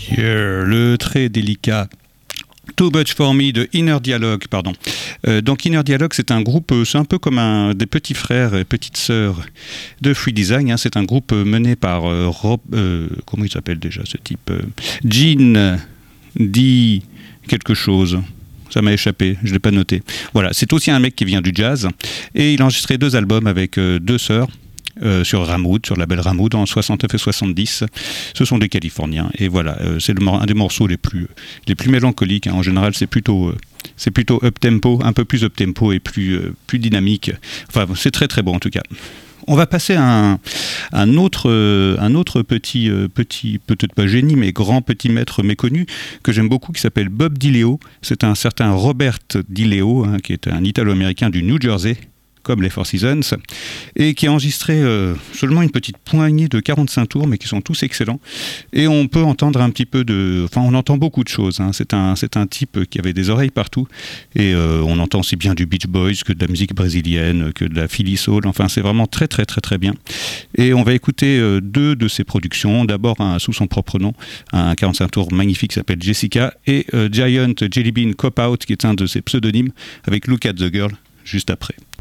Le très délicat Too Much For Me de Inner Dialogue, pardon. Donc Inner Dialogue, c'est un groupe, c'est un peu comme des petits frères et petites sœurs de Free Design. Hein. C'est un groupe mené par Rob, comment il s'appelle déjà ce type, Gene D quelque chose. Ça m'a échappé, je ne l'ai pas noté. Voilà, c'est aussi un mec qui vient du jazz et il a enregistré 2 albums avec 2 sœurs. Sur Ramoud, sur le label Ramoud en 69 et 70. Ce sont des Californiens et voilà, c'est un des morceaux les plus mélancoliques. Hein. En général, c'est plutôt up tempo, un peu plus up tempo et plus dynamique. Enfin, c'est très très bon en tout cas. On va passer à un autre petit, peut-être pas génie, mais grand petit maître méconnu que j'aime beaucoup, qui s'appelle Bob DiLeo. C'est un certain Robert DiLeo, hein, qui est un Italo-américain du New Jersey, comme les Four Seasons, et qui a enregistré seulement une petite poignée de 45 tours, mais qui sont tous excellents. Et on peut entendre un petit peu on entend beaucoup de choses. Hein. C'est un type qui avait des oreilles partout, et on entend aussi bien du Beach Boys que de la musique brésilienne, que de la Philly Soul. Enfin, c'est vraiment très, très, très, très bien. Et on va écouter 2 de ses productions. D'abord, sous son propre nom, un 45 tours magnifique qui s'appelle Jessica, et Giant Jelly Bean Cop Out, qui est un de ses pseudonymes, avec Look at the Girl, juste après.